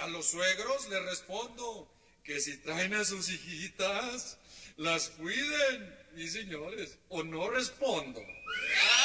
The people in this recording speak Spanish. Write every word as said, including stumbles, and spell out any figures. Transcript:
a los suegros les respondo que si traen a sus hijitas, las cuiden, mis señores, o no respondo.